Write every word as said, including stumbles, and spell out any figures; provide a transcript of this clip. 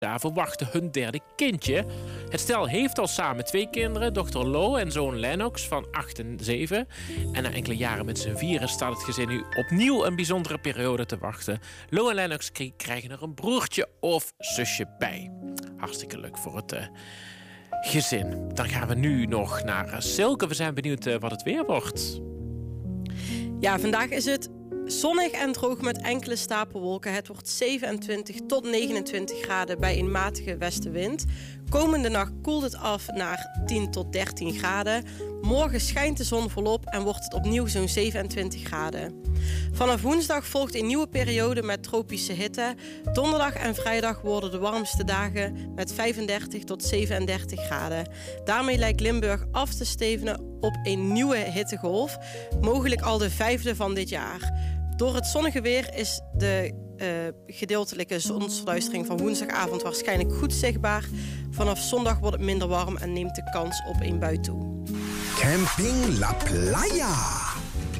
verwachten hun derde kindje. Het stel heeft al samen twee kinderen, dochter Lo en zoon Lennox van acht en zeven. En na enkele jaren met z'n vieren staat het gezin nu opnieuw een bijzondere periode te wachten. Lo en Lennox krijgen er een broertje of zusje bij. Hartstikke leuk voor het uh, gezin. Dan gaan we nu nog naar uh, Silke. We zijn benieuwd uh, wat het weer wordt. Ja, vandaag is het zonnig en droog met enkele stapelwolken. Het wordt zevenentwintig tot negenentwintig graden bij een matige westenwind. Komende nacht koelt het af naar tien tot dertien graden. Morgen schijnt de zon volop en wordt het opnieuw zo'n zevenentwintig graden. Vanaf woensdag volgt een nieuwe periode met tropische hitte. Donderdag en vrijdag worden de warmste dagen met vijfendertig tot zevenendertig graden. Daarmee lijkt Limburg af te stevenen op een nieuwe hittegolf. Mogelijk al de vijfde van dit jaar. Door het zonnige weer is de uh, gedeeltelijke zonsverduistering van woensdagavond waarschijnlijk goed zichtbaar. Vanaf zondag wordt het minder warm en neemt de kans op een bui toe. Camping La Playa.